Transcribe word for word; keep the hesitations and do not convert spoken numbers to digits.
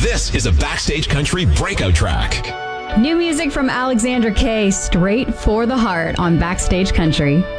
This is a Backstage Country breakout track. New music from Alexandra Kay, straight for the heart on Backstage Country.